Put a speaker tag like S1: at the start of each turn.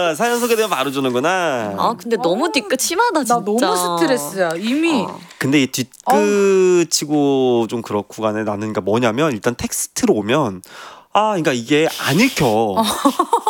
S1: 사연 소개되면 바로 주는구나.
S2: 아 근데 너무 뒤끝 심하다 진짜.
S3: 나 너무 스트레스야 이미.
S1: 근데 이 뒤끝치고 좀 그렇고 간에 나는 그러니까 뭐냐면 일단 텍스트로 오면 그러니까 이게 안 읽혀.